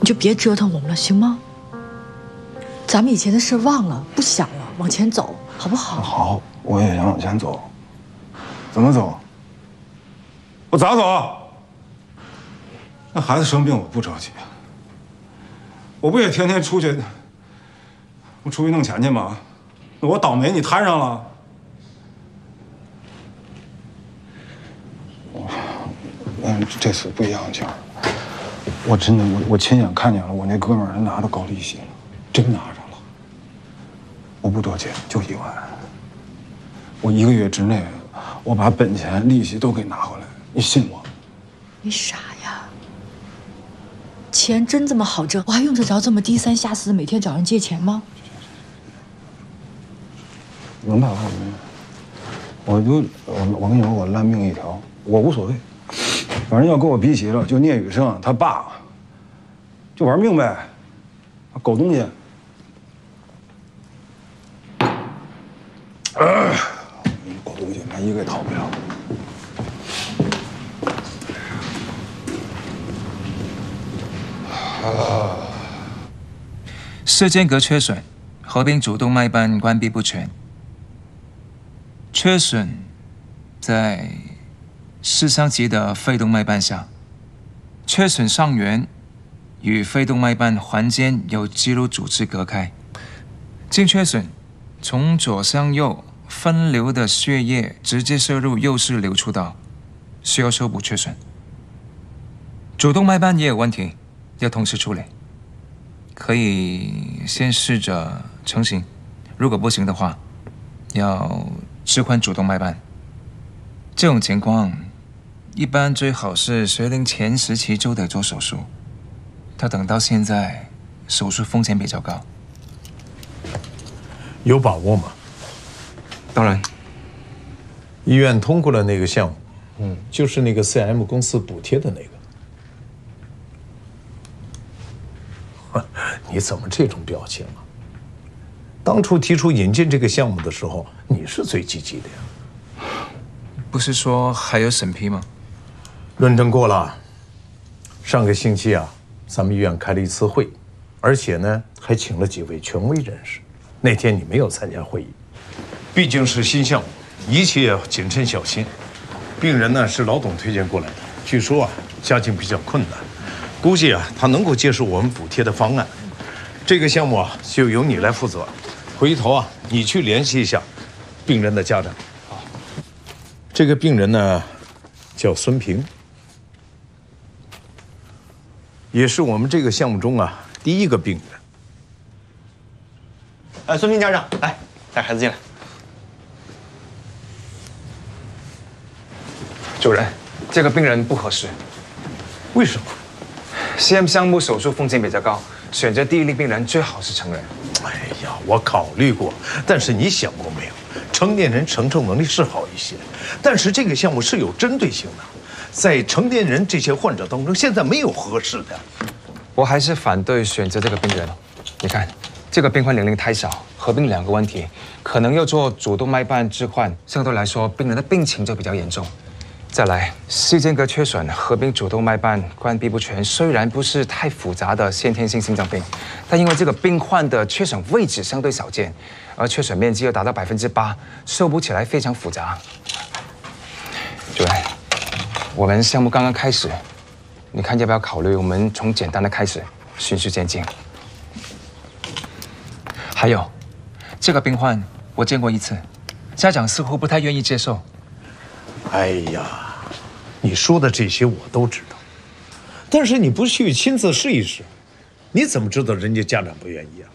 你就别折腾我们了，行吗？咱们以前的事忘了，不想了，往前走，好不好？ 好，我也想往前走。怎么走？我咋走？那孩子生病，我不着急啊。我不也天天出去，我出去弄钱去吗？那我倒霉你摊上了。这次不一样，娟儿。我真的，我亲眼看见了，我那哥们儿他拿到高利息了，真拿着了。我不多借，就1万。我1个月之内，我把本钱、利息都给拿回来，你信我？ 你傻呀？钱真这么好挣？我还用得着这么低三下四的每天找人借钱吗？ 能办法没？我跟你说，我烂命一条，我无所谓。反正要跟我逼急了，就聂宇胜他爸，就玩命呗，狗东西。狗东西，他一个也逃不了。 室间隔缺损，合并主动脉瓣关闭不全。缺损在室上级的肺动脉瓣下，缺损上缘与肺动脉瓣环间有肌肉组织隔开。经缺损，从左向右分流的血液直接射入右室流出道，需要修补缺损。主动脉瓣也有问题，要同时处理。可以先试着成型，如果不行的话，要置换主动脉瓣。这种情况，一般最好是学龄前时期就得做手术。他等到现在，手术风险比较高。 有把握吗？ 当然， 医院通过了那个项目，就是那个 CM 公司补贴的那个。你怎么这种表情啊？当初提出引进这个项目的时候，你是最积极的呀。 不是说还有审批吗？ 论证过了。上个星期啊，咱们医院开了一次会，而且呢还请了几位权威人士。那天你没有参加会议，毕竟是新项目，一切要谨慎小心。病人呢是老董推荐过来的，据说啊家境比较困难，估计啊他能够接受我们补贴的方案。这个项目啊就由你来负责，回头啊你去联系一下病人的家长。好，这个病人呢叫孙平，也是我们这个项目中啊第一个病人。 孙平家长，来带孩子进来。 主任，这个病人不合适。 为什么 ？CM 项目手术风险比较高，选择第一例病人最好是成人。 哎呀，我考虑过，但是你想过没有？成年人承受能力是好一些，但是这个项目是有针对性的，在成年人这些患者当中，现在没有合适的。 我还是反对选择这个病人。你看，这个病患年龄太小，合并2个问题，可能要做主动脉瓣置换，相对来说病人的病情就比较严重。再来，室间隔缺损合并主动脉瓣关闭不全，虽然不是太复杂的先天性心脏病，但因为这个病患的缺损位置相对少见，而缺损面积又达到8%，修补起来非常复杂。主任，我们项目刚刚开始，你看要不要考虑我们从简单的开始，循序渐进？还有，这个病患我见过1次，家长似乎不太愿意接受。 哎呀，你说的这些我都知道，但是你不去亲自试一试，你怎么知道人家家长不愿意啊？